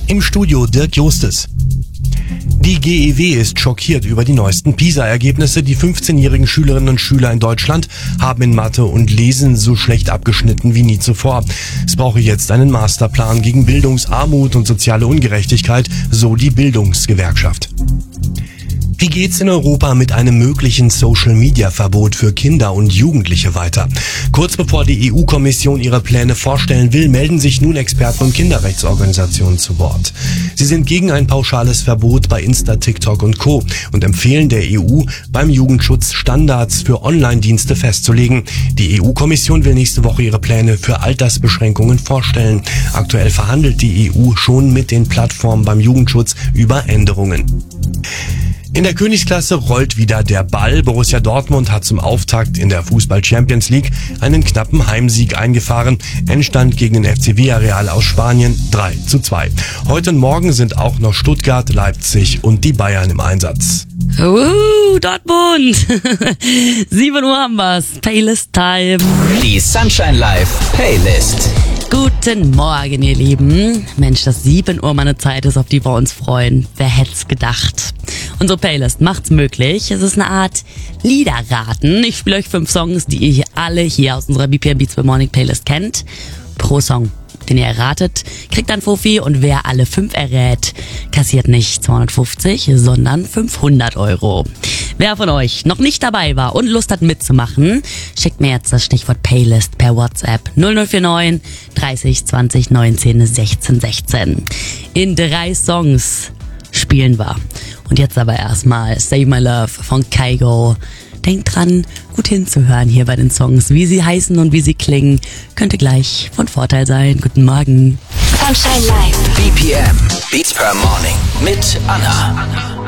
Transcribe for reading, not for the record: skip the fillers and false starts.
Im Studio Dirk Justes. Die GEW ist schockiert über die neuesten PISA-Ergebnisse. Die 15-jährigen Schülerinnen und Schüler in Deutschland haben in Mathe und Lesen so schlecht abgeschnitten wie nie zuvor. Es brauche jetzt einen Masterplan gegen Bildungsarmut und soziale Ungerechtigkeit, so die Bildungsgewerkschaft. Wie geht's in Europa mit einem möglichen Social-Media-Verbot für Kinder und Jugendliche weiter? Kurz bevor die EU-Kommission ihre Pläne vorstellen will, melden sich nun Experten und Kinderrechtsorganisationen zu Wort. Sie sind gegen ein pauschales Verbot bei Insta, TikTok und Co. und empfehlen der EU, beim Jugendschutz Standards für Online-Dienste festzulegen. Die EU-Kommission will nächste Woche ihre Pläne für Altersbeschränkungen vorstellen. Aktuell verhandelt die EU schon mit den Plattformen beim Jugendschutz über Änderungen. In der Königsklasse rollt wieder der Ball. Borussia Dortmund hat zum Auftakt in der Fußball-Champions League einen knappen Heimsieg eingefahren. Endstand gegen den FC Villarreal aus Spanien 3:2. Heute und morgen sind auch noch Stuttgart, Leipzig und die Bayern im Einsatz. Dortmund! 7 Uhr haben wir's. Playlist Time. Die Sunshine Live Playlist. Guten Morgen, ihr Lieben. Mensch, dass 7 Uhr mal eine Zeit ist, auf die wir uns freuen. Wer hätt's gedacht? Unsere Playlist macht's möglich. Es ist eine Art Liederraten. Ich spiele euch 5 Songs, die ihr alle hier aus unserer BPM Beats by Morning Playlist kennt. Pro Song, den ihr erratet, kriegt dann Fuffi, und wer alle 5 errät, kassiert nicht 250, sondern 500 Euro. Wer von euch noch nicht dabei war und Lust hat mitzumachen, schickt mir jetzt das Stichwort Playlist per WhatsApp 0049 30 20 19 16 16. In 3 Songs spielen wir. Und jetzt aber erstmal Save My Love von Kygo. Denkt dran, gut hinzuhören hier bei den Songs. Wie sie heißen und wie sie klingen, könnte gleich von Vorteil sein. Guten Morgen. Sunshine Live. BPM Beats per Morning mit Anna.